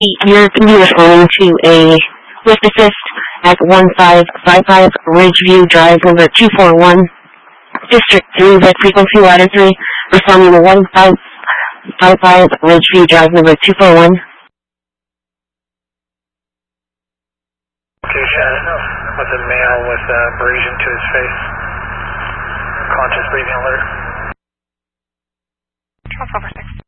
You're going to be responding to a lift assist at 1555 Ridgeview Drive, number 241, District 3, red frequency ladder 3, responding to 1555 Ridgeview Drive, number 241. Location with a male with abrasion to his face. Conscious breathing alert. Control 446.